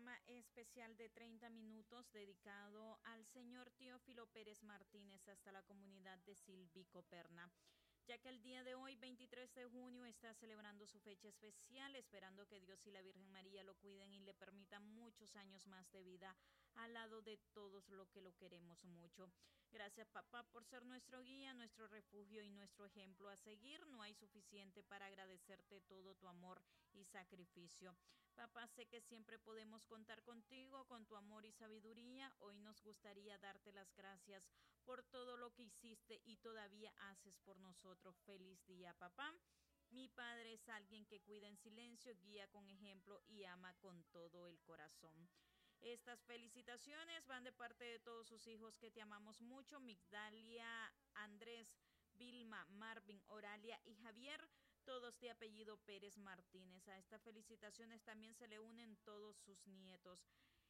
programa especial de 30 minutos dedicado al señor Teófilo Pérez Martínez hasta la comunidad de Silvico Perna, ya que el día de hoy, 23 de junio, está celebrando su fecha especial, esperando que Dios y la Virgen María lo cuiden y le permitan muchos años más de vida al lado de todos los que lo queremos mucho. Gracias, papá, por ser nuestro guía, nuestro refugio y nuestro ejemplo a seguir. No hay suficiente para agradecerte todo tu amor y sacrificio. Papá, sé que siempre podemos contar contigo, con tu amor y sabiduría. Hoy nos gustaría darte las gracias por todo lo que hiciste y todavía haces por nosotros. Feliz día, papá. Mi padre es alguien que cuida en silencio, guía con ejemplo y ama con todo el corazón. Estas felicitaciones van de parte de todos sus hijos que te amamos mucho, Migdalia, Andrés, Vilma, Marvin, Oralia y Javier, todos de apellido Pérez Martínez. A estas felicitaciones también se le unen todos sus nietos.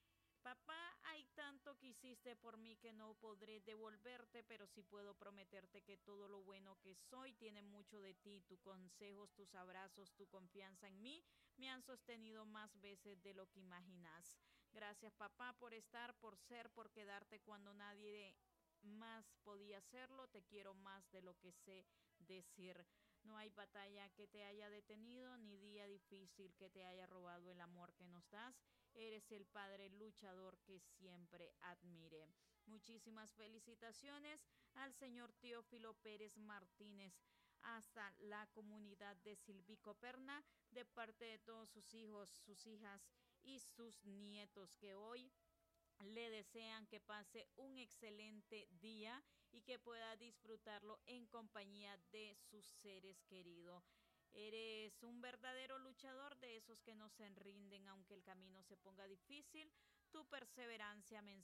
Papá, hay tanto que hiciste por mí que no podré devolverte, pero sí puedo prometerte que todo lo bueno que soy tiene mucho de ti. Tus consejos, tus abrazos, tu confianza en mí me han sostenido más veces de lo que imaginas. Gracias, papá, por estar, por ser, por quedarte cuando nadie más podía hacerlo. Te quiero más de lo que sé decir. No hay batalla que te haya detenido, ni día difícil que te haya robado el amor que nos das. Eres el padre luchador que siempre admiré. Muchísimas felicitaciones al señor Teófilo Pérez Martínez hasta la comunidad de Silvico Perna, de parte de todos sus hijos, sus hijas y sus nietos que hoy le desean que pase un excelente día y que pueda disfrutarlo en compañía de sus seres queridos. Eres un verdadero luchador, de esos que no se rinden aunque el camino se ponga difícil. Tu perseverancia me